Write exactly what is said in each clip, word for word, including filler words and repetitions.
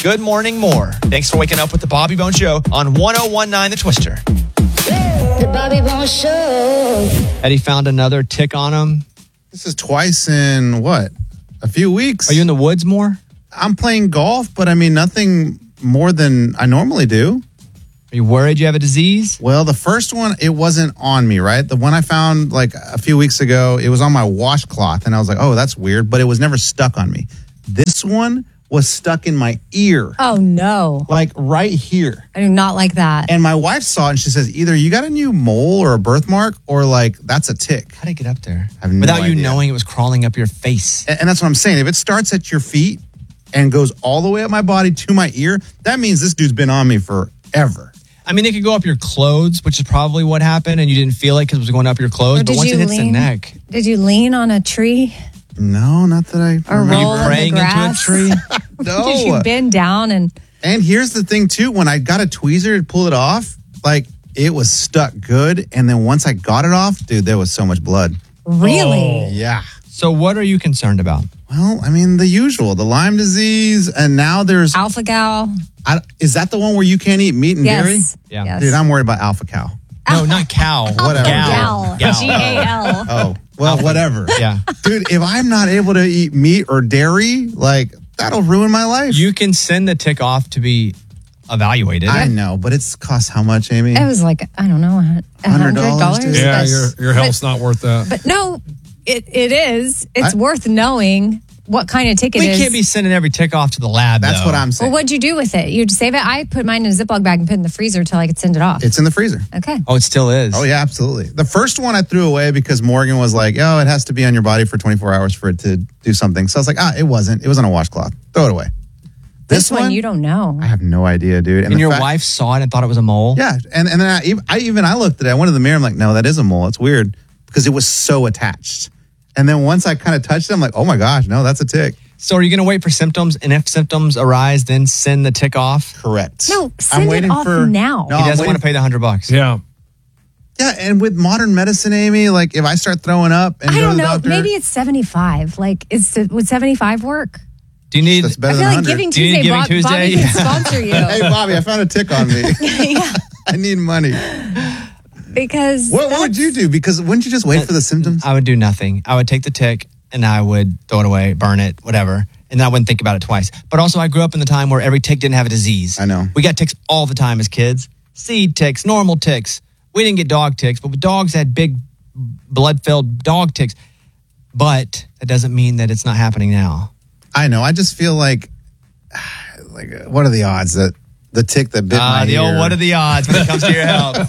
Good morning, more. Thanks for waking up with the Bobby Bone Show on one oh one point nine The Twister. The Bobby Bone Show. Eddie found another tick on him. This is twice in, what, a few weeks? Are you in the woods more? I'm playing golf, but I mean, nothing more than I normally do. Are you worried you have a disease? Well, the first one, it wasn't on me, right? The one I found like a few weeks ago, it was on my washcloth, and I was like, oh, that's weird, but it was never stuck on me. This one was stuck in my ear. Oh, no. Like right here. I do not like that. And my wife saw it, and she says, either you got a new mole or a birthmark, or like, that's a tick. How did it get up there? I have no Without you idea. knowing it was crawling up your face. And, and that's what I'm saying. If it starts at your feet and goes all the way up my body to my ear, that means this dude's been on me forever. I mean, it could go up your clothes, which is probably what happened, and you didn't feel it because it was going up your clothes. Or But did once you it hits lean- the neck, Did you lean on a tree? No, not that I Or remember. roll were you in the praying into a grass? tree? No. Did you bend down and... And here's the thing, too. When I got a tweezer to pull it off, like, it was stuck good. And then once I got it off, dude, there was so much blood. Really? Yeah. So what are you concerned about? Well, I mean, the usual, the Lyme disease. And now there's... Alpha gal? I, is that the one where you can't eat meat and dairy? Yes. Yeah. Yes. Dude, I'm worried about alpha cow. No, not cow. Whatever. Gal. Gal. G A L. Oh, well, whatever. Yeah. Dude, if I'm not able to eat meat or dairy, like, that'll ruin my life. You can send the tick off to be evaluated. I know, but it's cost how much, Amy? It was like, I don't know, a hundred $100, dollars. dude. Yeah, But- your your health's not worth that. But no, it it is. It's I- worth knowing what kind of ticket we it is. can't be sending every tick off to the lab, That's though. what I'm Well, saying. what'd you do with it? You'd save it? I put mine in a Ziploc bag and put it in the freezer till I could send it off. It's in the freezer. Okay. Oh, it still is. Oh, yeah, absolutely. The first one I threw away because Morgan was like, oh, it has to be on your body for twenty-four hours for it to do something. So I was like, ah, it wasn't. It was on a washcloth. Throw it away. This, one, you don't know. I have no idea, dude. And the your fact- wife saw it and thought it was a mole? Yeah. And, and then I, ev- I even, I looked at it. I went in the mirror. I'm like, no, that is a mole. It's weird because it was so attached. And then once I kind of touched it, I'm like, oh my gosh, no, that's a tick. So are you going to wait for symptoms? And if symptoms arise, then send the tick off? Correct. No, send it off now. No, he I'm doesn't want waiting- to pay the hundred bucks. Yeah. Yeah, and with modern medicine, Amy, like if I start throwing up and I go don't to the know. doctor, Maybe it's seventy-five. Like, is it, would seventy-five work? Do you need... that's I better feel than like one hundred. Giving Do you need Tuesday, Giving Bob, Tuesday? Bobby can sponsor you. Hey, Bobby, I found a tick on me. yeah, I need money. because What, what would that's- you do? Because wouldn't you just wait for the symptoms? I would do nothing. I would take the tick and I would throw it away, burn it, whatever. And then I wouldn't think about it twice. But also I grew up in the time where every tick didn't have a disease. I know. We got ticks all the time as kids. Seed ticks, normal ticks. We didn't get dog ticks, but dogs had big blood-filled dog ticks. But that doesn't mean that it's not happening now. I know. I just feel like, like, what are the odds that the tick that bit Ah, my the ear? old what are the odds when it comes to your health?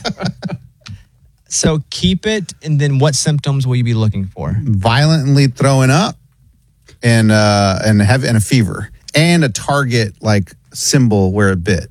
So keep it, and then what symptoms will you be looking for? violently throwing up and uh and have and a fever and a Target like symbol where it bit.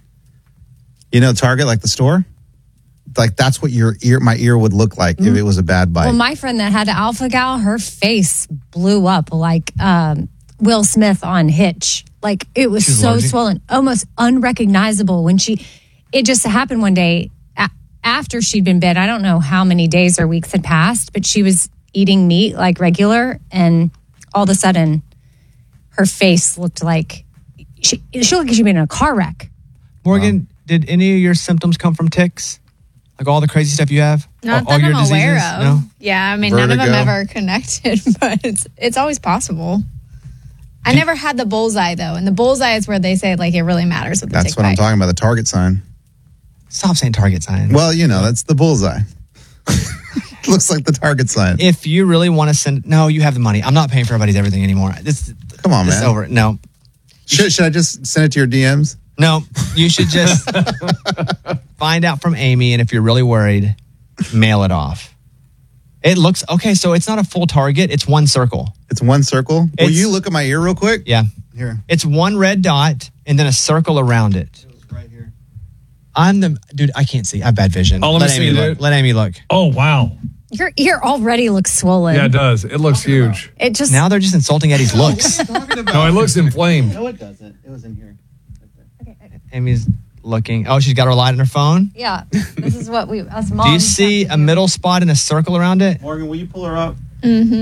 You know, Target, like the store. Like that's what your ear, my ear would look like if it was a bad bite. Well, my friend that had alpha gal, her face blew up like um, Will Smith on Hitch. Like it was She's so allergic? swollen, almost unrecognizable. When she, it just happened one day a- after she'd been bit. I don't know how many days or weeks had passed, but she was eating meat like regular, and all of a sudden, her face looked like she, she looked like she'd been in a car wreck. Morgan, did any of your symptoms come from ticks? Like all the crazy stuff you have? Not all, all that your I'm aware diseases? of. No? Yeah, I mean, none of them Vertigo. ever connected, but it's it's always possible. I never had the bullseye though, and the bullseye is where they say like it really matters with the that's tick what I'm bite. talking about. The Target sign. Stop saying target sign. Well, you know, that's the bullseye. Looks like the Target sign. If you really want to send, no, you have the money. I'm not paying for everybody's everything anymore. This, Come on, this is man. over. No, Should, should I just send it to your D Ms? no, you should just find out from Amy, and if you're really worried, mail it off. It looks okay. So it's not a full target. It's one circle. It's one circle. Will It's- you look at my ear real quick? Yeah, Here. it's one red dot and then a circle around it. Right here. I'm the dude. I can't see. I have bad vision. Oh, let me Amy see, look. dude. Let Amy look. Oh, wow. Your ear already looks swollen. Yeah, it does. It looks huge. It just Now they're just insulting Eddie's looks. No, it looks inflamed. No, it doesn't. It was in here. Amy's looking. Oh, she's got her light on her phone. yeah. This is what we us moms. Do you have see to a do. middle spot and a circle around it? Morgan, will you pull her up?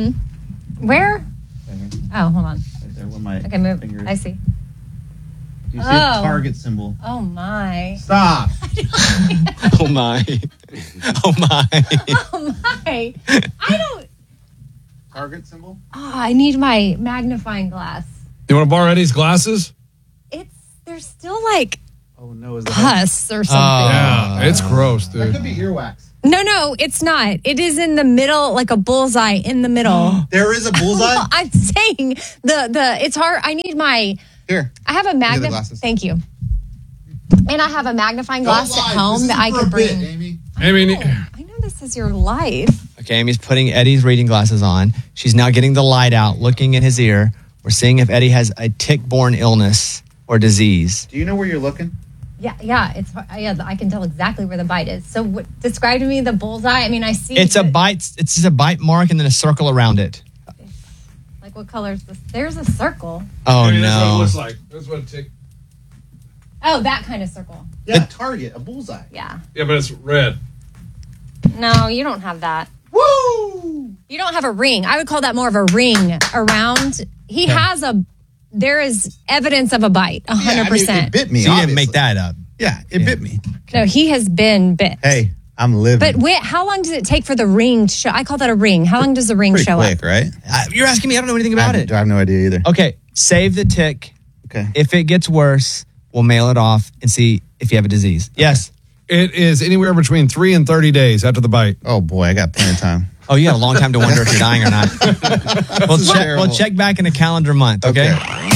Where? Right here. Oh, hold on. Right there where my Okay, move. finger is. I see. You see Oh. the target symbol. Oh my. Stop. Oh my. Oh my. Oh my. I don't. Target symbol? Oh, I need my magnifying glass. You want to borrow Eddie's glasses? It's there's still like Oh no, is that? pus or something. Yeah, it's gross, That dude. could be earwax. No, no, it's not. It is in the middle, like a bullseye in the middle. There is a bullseye? I'm saying the the it's hard. I need my. Here. I have a the magnifying. glasses. Thank you. And I have a magnifying glass at home that I could bring. Amy. I mean, I know this is your life. Okay, Amy's putting Eddie's reading glasses on. She's now getting the light out, looking at his ear. We're seeing if Eddie has a tick-borne illness or disease. Do you know where you're looking? Yeah, yeah, it's yeah. I can tell exactly where the bite is. So, what, describe to me the bullseye. I mean, I see. It's a the- bite. It's just a bite mark and then a circle around it. Like what color is this? There's a circle. Oh I mean, that's what it no! looks like. That's what it take. Oh, that kind of circle. Yeah, target, a bullseye. Yeah. Yeah, but it's red. No, you don't have that. Woo! You don't have a ring. I would call that more of a ring around. He has a. There is evidence of a bite. A Yeah, hundred I mean, it percent. bit me. So you didn't obviously. make that up. Yeah, it Yeah. bit me. No, he has been bit. Hey, I'm living. But wait, how long does it take for the ring to show? I call that a ring. How long does the ring Pretty show quick, up? right? Uh, you're asking me. I don't know anything I about have, it. I have no idea either. Okay, save the tick. Okay. If it gets worse, we'll mail it off and see if you have a disease. Yes. It is anywhere between three and thirty days after the bite. Oh boy, I got plenty of time. Oh, you have a long time to wonder if you're dying or not. we'll, check, terrible. we'll check back in a calendar month. Okay. Okay.